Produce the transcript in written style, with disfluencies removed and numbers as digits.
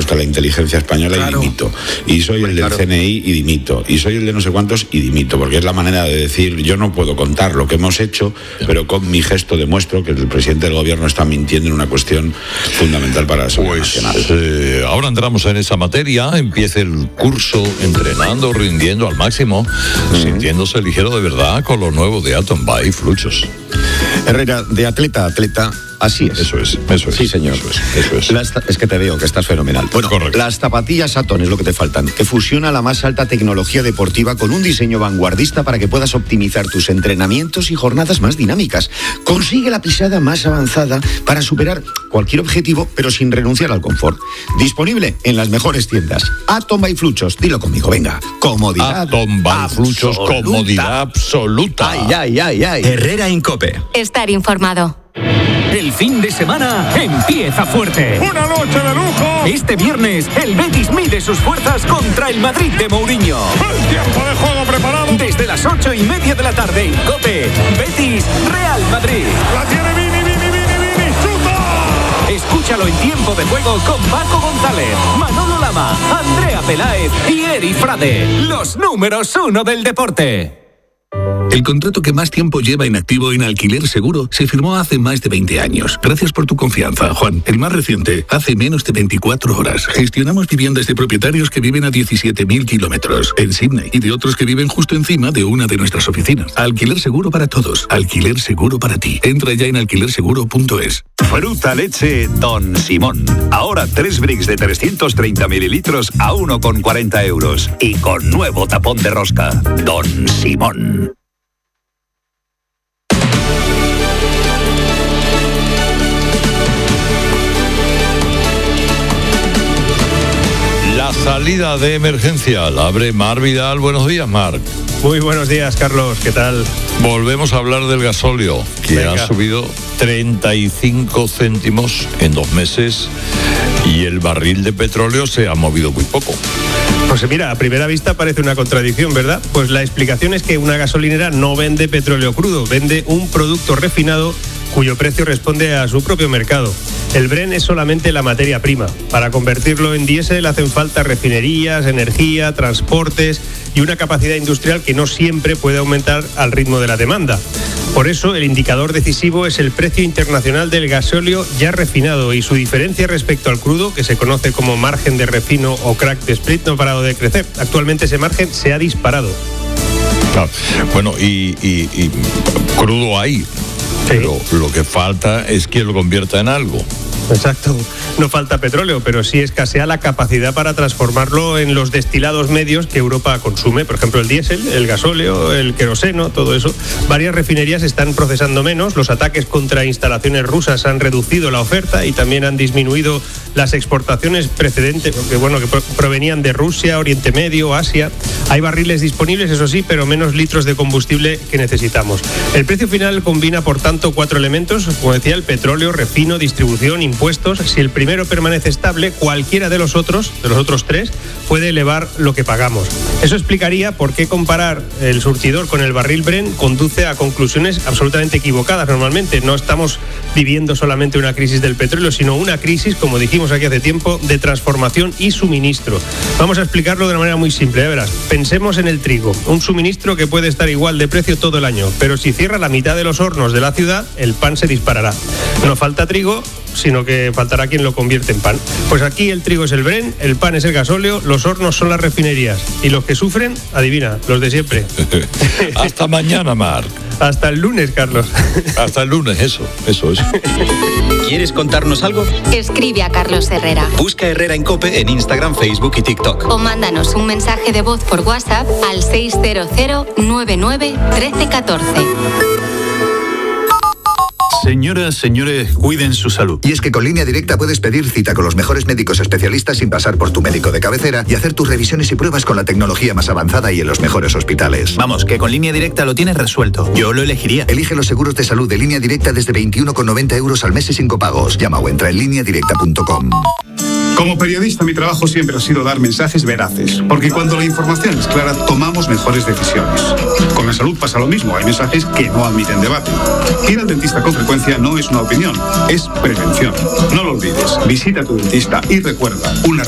nuestra la inteligencia española, claro, y dimito. Y soy el del CNI y dimito. Y soy el de no sé cuántos y dimito, porque es la manera de decir, yo no puedo contar lo que hemos hecho, pero con mi gesto demuestro que el presidente del gobierno está mintiendo en una cuestión fundamental para la seguridad nacional. Ahora entramos en esa materia, empieza el curso entrenando, rindiendo al máximo, sintiéndose ligero de verdad con lo nuevo de Atom by Fluchos. Herrera, de atleta a atleta, así es. Eso es. Sí, señor. Eso es. Es que te veo, que estás fenomenal. Bueno, correcto. Las zapatillas Atom es lo que te faltan, que fusiona la más alta tecnología deportiva con un diseño vanguardista para que puedas optimizar tus entrenamientos y jornadas más dinámicas. Consigue la pisada más avanzada para superar cualquier objetivo, pero sin renunciar al confort. Disponible en las mejores tiendas. Atom by Fluchos, dilo conmigo, venga. Comodidad Atom by Fluchos, comodidad absoluta. Ay. Herrera en COPE. Estar informado. El fin de semana empieza fuerte. ¡Una noche de lujo! Este viernes, el Betis mide sus fuerzas contra el Madrid de Mourinho. ¡El tiempo de juego preparado! Desde las 8:30 de la tarde en COPE, Betis Real Madrid. ¡La tiene Vini! ¡Chuta! Escúchalo en tiempo de juego con Paco González, Manolo Lama, Andrea Peláez y Eri Frade. Los números 1 del deporte. El contrato que más tiempo lleva inactivo en Alquiler Seguro se firmó hace más de 20 años. Gracias por tu confianza, Juan. El más reciente, hace menos de 24 horas. Gestionamos viviendas de propietarios que viven a 17.000 kilómetros en Sydney y de otros que viven justo encima de una de nuestras oficinas. Alquiler Seguro para todos. Alquiler Seguro para ti. Entra ya en alquilerseguro.es. Fruta leche Don Simón. Ahora 3 bricks de 330 mililitros a 1,40 euros. Y con nuevo tapón de rosca. Don Simón. La salida de emergencia la abre Marc Vidal. Buenos días, Marc. Muy buenos días, Carlos. ¿Qué tal? Volvemos a hablar del gasóleo, que ha subido 35 céntimos en 2 meses y el barril de petróleo se ha movido muy poco. Pues mira, a primera vista parece una contradicción, ¿verdad? Pues la explicación es que una gasolinera no vende petróleo crudo, vende un producto refinado cuyo precio responde a su propio mercado. El Brent es solamente la materia prima. Para convertirlo en diésel hacen falta refinerías, energía, transportes y una capacidad industrial que no siempre puede aumentar al ritmo de la demanda. Por eso, el indicador decisivo es el precio internacional del gasóleo ya refinado y su diferencia respecto al crudo, que se conoce como margen de refino o crack de split, no ha parado de crecer. Actualmente ese margen se ha disparado. Claro. Bueno, y crudo hay. Pero lo que falta es que lo convierta en algo. Exacto. No falta petróleo, pero sí escasea la capacidad para transformarlo en los destilados medios que Europa consume. Por ejemplo, el diésel, el gasóleo, el queroseno, todo eso. Varias refinerías están procesando menos. Los ataques contra instalaciones rusas han reducido la oferta y también han disminuido las exportaciones precedentes, que provenían de Rusia, Oriente Medio, Asia. Hay barriles disponibles, eso sí, pero menos litros de combustible que necesitamos. El precio final combina, por tanto, 4 elementos. Como decía, el petróleo, refino, distribución, impuestos. Si el primero permanece estable, cualquiera de los otros 3, puede elevar lo que pagamos. Eso explicaría por qué comparar el surtidor con el barril Brent conduce a conclusiones absolutamente equivocadas. Normalmente no estamos viviendo solamente una crisis del petróleo, sino una crisis, como dijimos aquí hace tiempo, de transformación y suministro. Vamos a explicarlo de una manera muy simple, verás. Pensemos en el trigo, un suministro que puede estar igual de precio todo el año, pero si cierra la mitad de los hornos de la ciudad, el pan se disparará. No falta trigo, sino que faltará quien lo convierte en pan. Pues aquí el trigo es el Brent, el pan es el gasóleo, los hornos son las refinerías. Y los que sufren, adivina, los de siempre. Hasta mañana, Marc. Hasta el lunes, Carlos. Hasta el lunes, eso. ¿Quieres contarnos algo? Escribe a Carlos Herrera. Busca Herrera en COPE en Instagram, Facebook y TikTok. O mándanos un mensaje de voz por WhatsApp al 600 99 13 14. Señoras, señores, cuiden su salud. Y es que con Línea Directa puedes pedir cita con los mejores médicos especialistas sin pasar por tu médico de cabecera y hacer tus revisiones y pruebas con la tecnología más avanzada y en los mejores hospitales. Vamos, que con Línea Directa lo tienes resuelto. Yo lo elegiría. Elige los seguros de salud de Línea Directa desde 21,90 euros al mes y sin copagos. Llama o entra en lineadirecta.com. Como periodista, mi trabajo siempre ha sido dar mensajes veraces, porque cuando la información es clara, tomamos mejores decisiones. Con la salud pasa lo mismo, hay mensajes que no admiten debate. Ir al dentista con frecuencia no es una opinión, es prevención. No lo olvides, visita a tu dentista y recuerda, una